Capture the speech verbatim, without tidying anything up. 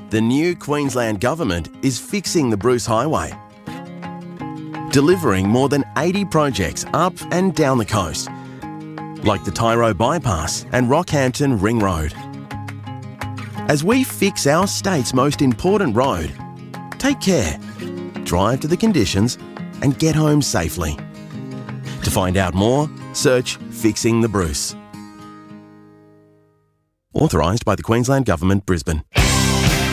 The new Queensland Government is fixing the Bruce Highway, delivering more than eighty projects up and down the coast, like the Tyro Bypass and Rockhampton Ring Road. As we fix our state's most important road, take care, drive to the conditions and get home safely. To find out more, search Fixing the Bruce. Authorised by the Queensland Government, Brisbane.